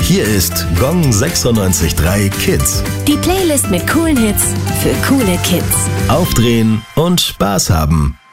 Hier ist Gong 96.3 Kids. Die Playlist mit coolen Hits für coole Kids. Aufdrehen und Spaß haben.